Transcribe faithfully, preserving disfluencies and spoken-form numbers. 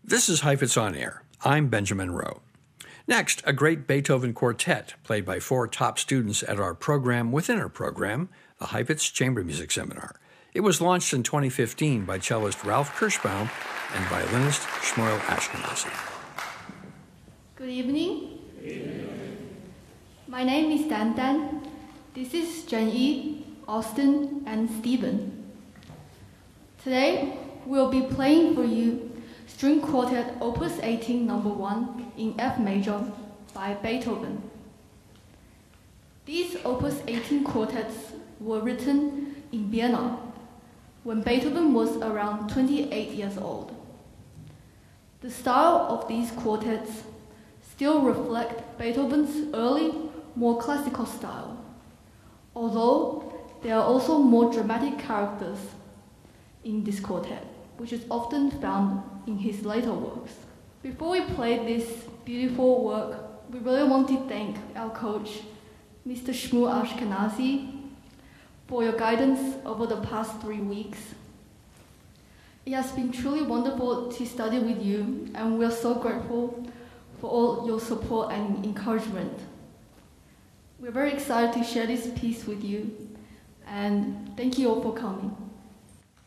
This is Heifetz On Air. I'm Benjamin Rowe. Next, a great Beethoven quartet played by four top students at our program within our program, the Heifetz Chamber Music Seminar. It was launched in twenty fifteen by cellist Ralph Kirschbaum and violinist Shmuel Ashkenazi. Good evening. Good evening. My name is Dan Dan. This is Zhenyi, Austin, and Stephen. Today, we'll be playing for you String Quartet Opus eighteen number one in F major by Beethoven. These Opus eighteen quartets were written in Vienna when Beethoven was around twenty-eight years old. The style of these quartets still reflect Beethoven's early, more classical style, although there are also more dramatic characters in this quartet, which is often found in his later works. Before we play this beautiful work, we really want to thank our coach, Mister Shmuel Ashkenazi, for your guidance over the past three weeks. It has been truly wonderful to study with you, and we are so grateful for all your support and encouragement. We're very excited to share this piece with you, and thank you all for coming.